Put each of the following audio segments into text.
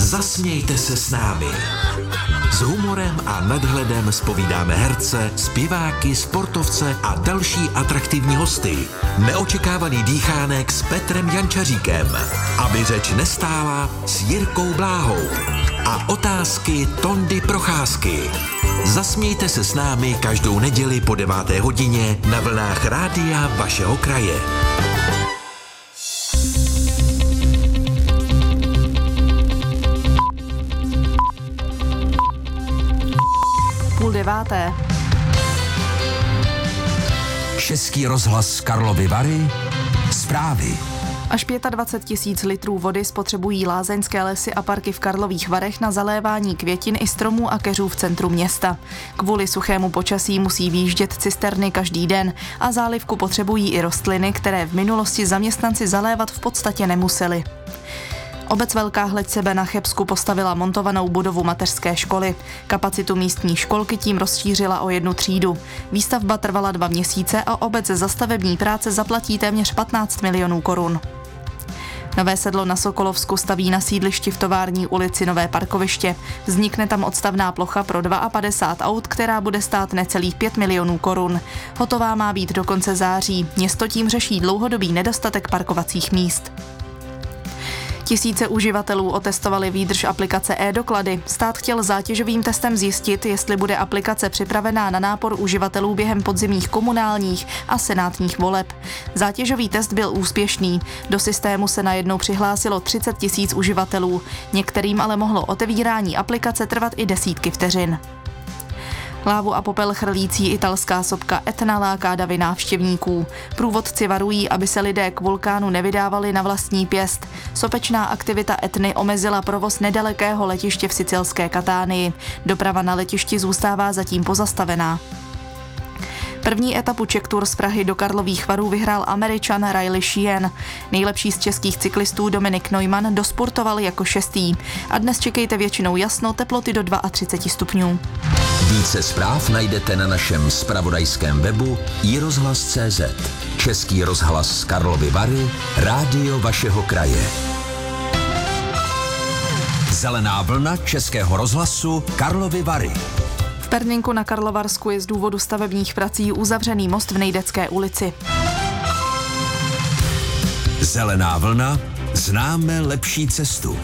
Zasmějte se s námi. S humorem a nadhledem zpovídáme herce, zpěváky, sportovce a další atraktivní hosty. Neočekávaný dýchánek s Petrem Jančaříkem, aby řeč nestála s Jirkou Bláhou. A otázky Tondy Procházky. Zasmějte se s námi každou neděli po 9. hodině na vlnách rádia vašeho kraje. Půl deváté. Český rozhlas Karlovy Vary. Zprávy. Až 25 000 litrů vody spotřebují lázeňské lesy a parky v Karlových Varech na zalévání květin i stromů a keřů v centru města. Kvůli suchému počasí musí výjíždět cisterny každý den a zálivku potřebují i rostliny, které v minulosti zaměstnanci zalévat v podstatě nemuseli. Obec Velká Hleďsebe na Chebsku postavila montovanou budovu mateřské školy. Kapacitu místní školky tím rozšířila o 1 třídu. Výstavba trvala 2 měsíce a obec za stavební práce zaplatí téměř 15 milionů korun. Nové Sedlo na Sokolovsku staví na sídlišti v Tovární ulici nové parkoviště. Vznikne tam odstavná plocha pro 52 aut, která bude stát necelých 5 milionů korun. Hotová má být do konce září. Město tím řeší dlouhodobý nedostatek parkovacích míst. Tisíce uživatelů otestovali výdrž aplikace e-doklady. Stát chtěl zátěžovým testem zjistit, jestli bude aplikace připravená na nápor uživatelů během podzimních komunálních a senátních voleb. Zátěžový test byl úspěšný. Do systému se najednou přihlásilo 30 000 uživatelů. Některým ale mohlo otevírání aplikace trvat i desítky vteřin. Lávu a popel chrlící italská sopka Etna láká davy návštěvníků. Průvodci varují, aby se lidé k vulkánu nevydávali na vlastní pěst. Sopečná aktivita Etny omezila provoz nedalekého letiště v sicilské Katánii. Doprava na letišti zůstává zatím pozastavená. První etapu Czech Tour z Prahy do Karlových Varů vyhrál Američan Riley Sheehan. Nejlepší z českých cyklistů Dominik Neumann dosportoval jako 6. A dnes čekejte většinou jasno, teploty do 32 stupňů. Více zpráv najdete na našem zpravodajském webu iRozhlas.cz. Český rozhlas Karlovy Vary, rádio vašeho kraje. Zelená vlna Českého rozhlasu Karlovy Vary. V Perninku na Karlovarsku je z důvodu stavebních prací uzavřený most v Nejdecké ulici. Zelená vlna, známe lepší cestu.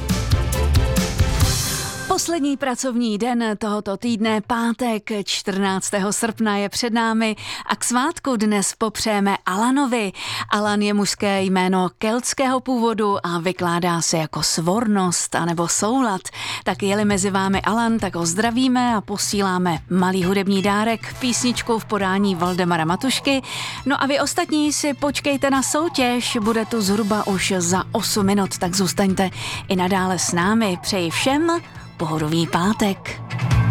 Poslední pracovní den tohoto týdne, pátek 14. srpna je před námi a k svátku dnes popřejeme Alanovi. Alan je mužské jméno keltského původu a vykládá se jako svornost anebo soulad. Tak je-li mezi vámi Alan, tak ho zdravíme a posíláme malý hudební dárek, písničku v podání Valdemara Matušky. No a vy ostatní si počkejte na soutěž, bude tu zhruba už za 8 minut, tak zůstaňte i nadále s námi. Přeji všem pohodový pátek.